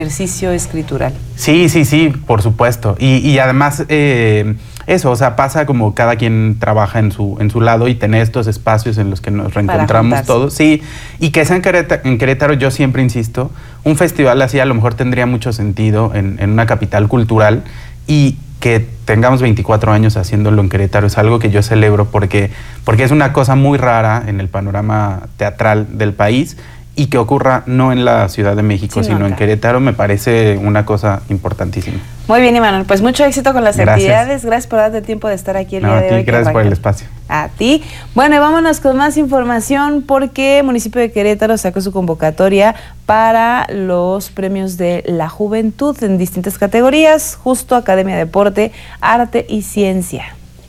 ejercicio escritural. Sí, por supuesto. Y además eso, o sea, pasa como cada quien trabaja en su lado y tener estos espacios en los que nos reencontramos todos. Sí, y que sea en Querétaro, yo siempre insisto, un festival así a lo mejor tendría mucho sentido en una capital cultural, y que tengamos 24 años haciéndolo en Querétaro es algo que yo celebro porque es una cosa muy rara en el panorama teatral del país. Y que ocurra no en la Ciudad de México, sino en Querétaro, me parece una cosa importantísima. Muy bien, Imanol, pues mucho éxito con las actividades. Gracias por darte tiempo de estar aquí el día de hoy. Gracias por el espacio. A ti. Bueno, y vámonos con más información porque el municipio de Querétaro sacó su convocatoria para los premios de la juventud en distintas categorías, justo Academia, Deporte, Arte y Ciencia.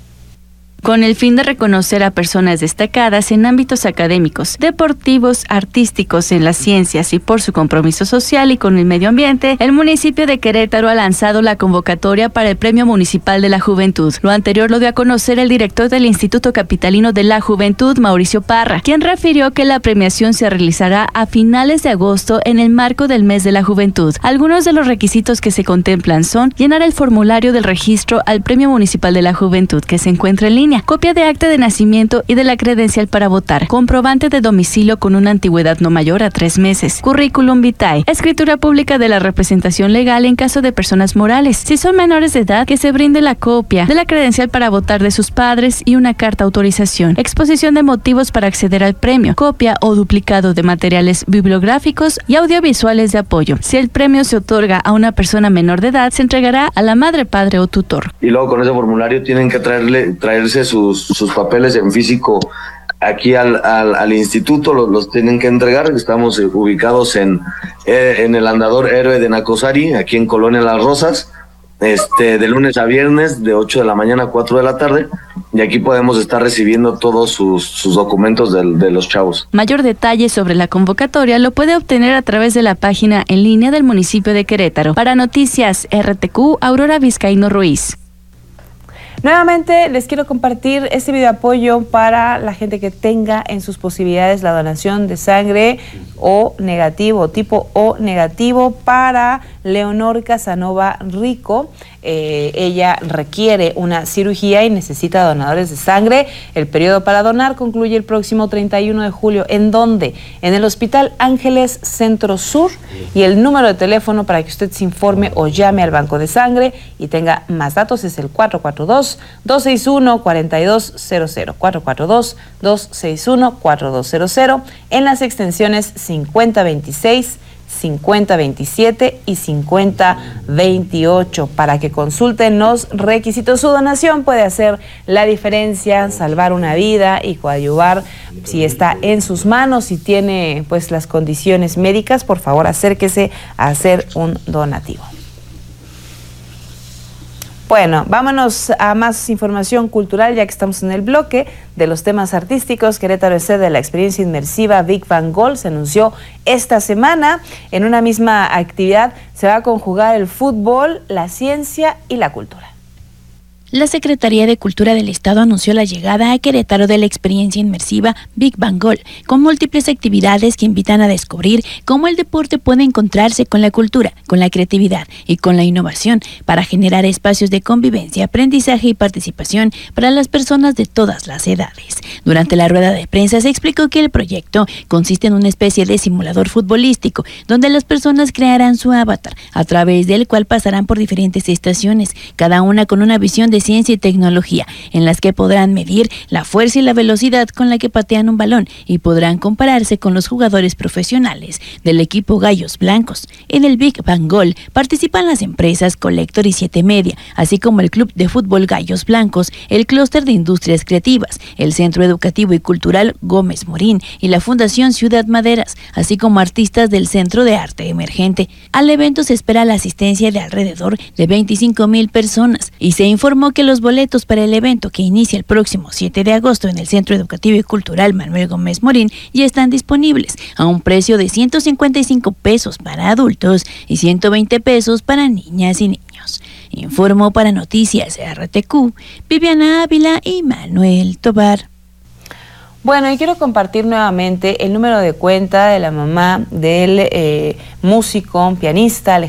Con el fin de reconocer a personas destacadas en ámbitos académicos, deportivos, artísticos, en las ciencias y por su compromiso social y con el medio ambiente, el municipio de Querétaro ha lanzado la convocatoria para el Premio Municipal de la Juventud. Lo anterior lo dio a conocer el director del Instituto Capitalino de la Juventud, Mauricio Parra, quien refirió que la premiación se realizará a finales de agosto en el marco del Mes de la Juventud. Algunos de los requisitos que se contemplan son llenar el formulario del registro al Premio Municipal de la Juventud, que se encuentra en línea, copia de acta de nacimiento y de la credencial para votar, comprobante de domicilio con una antigüedad no mayor a 3 meses, currículum vitae, escritura pública de la representación legal en caso de personas morales. Si son menores de edad, que se brinde la copia de la credencial para votar de sus padres y una carta autorización, exposición de motivos para acceder al premio, copia o duplicado de materiales bibliográficos y audiovisuales de apoyo. Si el premio se otorga a una persona menor de edad, se entregará a la madre, padre o tutor. Y luego con ese formulario tienen que traerse sus papeles en físico aquí al instituto, los tienen que entregar. Estamos ubicados en el Andador Héroe de Nacosari, aquí en Colonia Las Rosas, de lunes a viernes, de 8 de la mañana a 4 de la tarde, y aquí podemos estar recibiendo todos sus documentos de los chavos. Mayor detalle sobre la convocatoria lo puede obtener a través de la página en línea del municipio de Querétaro. Para Noticias RTQ, Aurora Vizcaíno Ruiz. Nuevamente les quiero compartir este video apoyo para la gente que tenga en sus posibilidades la donación de sangre O negativo, tipo O negativo, para Leonor Casanova Rico. Ella requiere una cirugía y necesita donadores de sangre. El periodo para donar concluye el próximo 31 de julio. ¿En dónde? En el Hospital Ángeles Centro Sur, y el número de teléfono para que usted se informe o llame al banco de sangre y tenga más datos es el 442-261-4200, 442-261-4200, en las extensiones 5026, 5027 y 5028 para que consulten los requisitos. Su donación puede hacer la diferencia, salvar una vida y coadyuvar. Si está en sus manos, si tiene pues las condiciones médicas, por favor acérquese a hacer un donativo. Bueno, vámonos a más información cultural, ya que estamos en el bloque de los temas artísticos. Querétaro es sede de la experiencia inmersiva Big Bang Goal. Se anunció esta semana. En una misma actividad se va a conjugar el fútbol, la ciencia y la cultura. La Secretaría de Cultura del Estado anunció la llegada a Querétaro de la experiencia inmersiva Big Bang Goal, con múltiples actividades que invitan a descubrir cómo el deporte puede encontrarse con la cultura, con la creatividad y con la innovación para generar espacios de convivencia, aprendizaje y participación para las personas de todas las edades. Durante la rueda de prensa se explicó que el proyecto consiste en una especie de simulador futbolístico, donde las personas crearán su avatar, a través del cual pasarán por diferentes estaciones, cada una con una visión de ciencia y tecnología, en las que podrán medir la fuerza y la velocidad con la que patean un balón y podrán compararse con los jugadores profesionales del equipo Gallos Blancos. En el Big Bang Goal participan las empresas Collector y 7 Media, así como el Club de Fútbol Gallos Blancos, el Clúster de Industrias Creativas, el Centro Educativo y Cultural Gómez Morín y la Fundación Ciudad Maderas, así como artistas del Centro de Arte Emergente. Al evento se espera la asistencia de alrededor de 25,000 personas y se informó que los boletos para el evento, que inicia el próximo 7 de agosto en el Centro Educativo y Cultural Manuel Gómez Morín, ya están disponibles a un precio de 155 pesos para adultos y 120 pesos para niñas y niños. Informó para Noticias RTQ, Viviana Ávila y Manuel Tobar. Bueno, y quiero compartir nuevamente el número de cuenta de la mamá del músico, pianista